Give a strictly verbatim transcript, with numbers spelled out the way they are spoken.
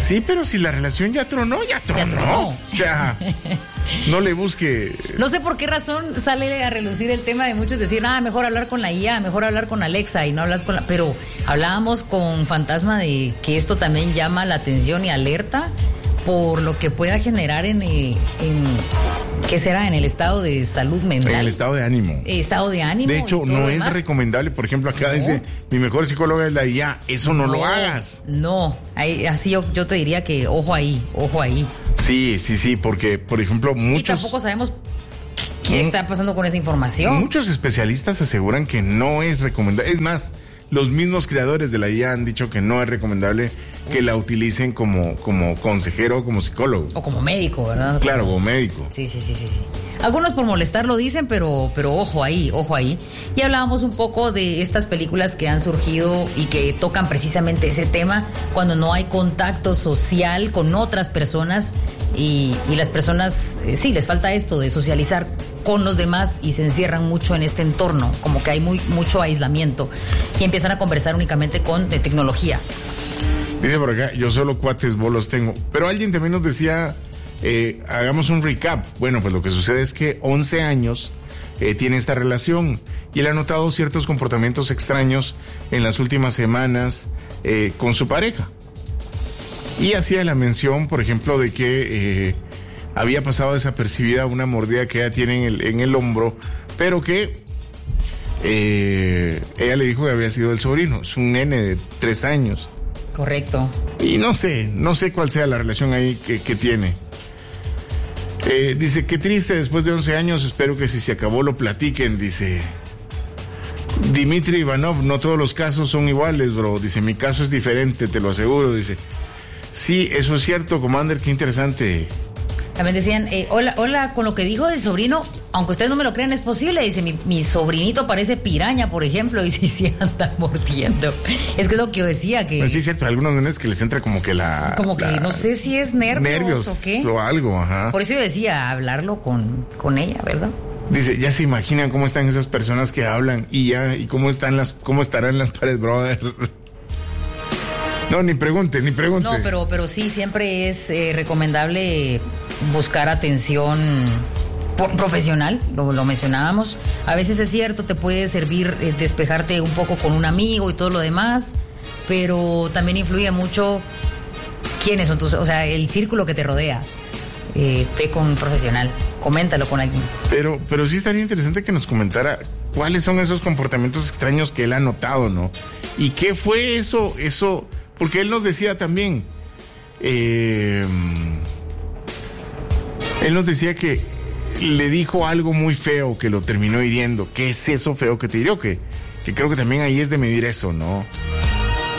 Sí, pero si la relación ya tronó, ya tronó. Ya tronó. O sea, no le busque. No sé por qué razón sale a relucir el tema de muchos decir, ah, mejor hablar con la I A, mejor hablar con Alexa y no hablas con la... Pero hablábamos con Fantasma de que esto también llama la atención y alerta por lo que pueda generar en, en ¿qué será? En el estado de salud mental. En el estado de ánimo. Estado de ánimo. De hecho, no es recomendable. Por ejemplo, acá no. dice, mi mejor psicóloga es la I A. Eso no, no lo hagas. No, ahí, así yo, yo te diría que ojo ahí, ojo ahí. Sí, sí, sí, porque, por ejemplo, muchos... Y tampoco sabemos qué está pasando con esa información. Muchos especialistas aseguran que no es recomendable. Es más, los mismos creadores de la I A han dicho que no es recomendable que la utilicen como, como consejero o como psicólogo. O como médico, ¿verdad? Claro, como médico. Sí, sí, sí, sí, sí. Algunos por molestar lo dicen, pero, pero ojo ahí, ojo ahí. Y hablábamos un poco de estas películas que han surgido y que tocan precisamente ese tema, cuando no hay contacto social con otras personas y, y las personas, eh, sí, les falta esto de socializar con los demás y se encierran mucho en este entorno, como que hay muy, mucho aislamiento y empiezan a conversar únicamente con de tecnología. Dice por acá, yo solo cuates bolos tengo. Pero alguien también nos decía, eh, hagamos un recap. Bueno, pues lo que sucede es que once años eh, tiene esta relación y él ha notado ciertos comportamientos extraños en las últimas semanas eh, con su pareja. Y hacía la mención, por ejemplo, de que eh, había pasado desapercibida una mordida que ella tiene en el, en el hombro, pero que eh, ella le dijo que había sido el sobrino. Es un nene de tres años. Correcto. Y no sé, no sé cuál sea la relación ahí que, que tiene. Eh, dice, qué triste, después de once años, espero que si se acabó lo platiquen, dice Dimitri Ivanov. No todos los casos son iguales, bro. Dice, mi caso es diferente, te lo aseguro. Dice, sí, eso es cierto, Commander, qué interesante. También decían, eh, hola, hola, con lo que dijo del sobrino, aunque ustedes no me lo crean, es posible. Dice, mi, mi sobrinito parece piraña, por ejemplo, y si sí anda mordiendo. Es que es lo que yo decía, que... Pues sí, es cierto, algunos nenes que les entra como que la... Como que la, no sé si es nervios, nervios o qué. O algo, ajá. Por eso yo decía, hablarlo con, con ella, ¿verdad? Dice, ya se imaginan cómo están esas personas que hablan y ya, y cómo están las, cómo estarán las paredes, brother. No, ni pregunte, ni pregunte. No, pero, pero sí, siempre es eh, recomendable buscar atención por, profesional, lo, lo mencionábamos. A veces es cierto, te puede servir eh, despejarte un poco con un amigo y todo lo demás, pero también influye mucho quiénes son tus, o sea, el círculo que te rodea. Eh, ve con un profesional, coméntalo con alguien. Pero, pero sí estaría interesante que nos comentara cuáles son esos comportamientos extraños que él ha notado, ¿no? Y qué fue eso, eso... Porque él nos decía también, eh, él nos decía que le dijo algo muy feo que lo terminó hiriendo. ¿Qué es eso feo que te hirió? Que, que creo que también ahí es de medir eso, ¿no?